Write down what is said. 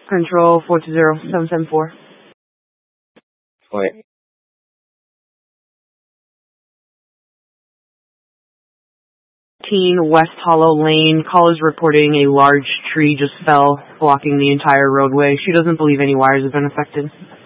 Control 420774. Ouais. West Hollow Lane. Call is reporting a large tree just fell, blocking the entire roadway. She doesn't believe any wires have been affected.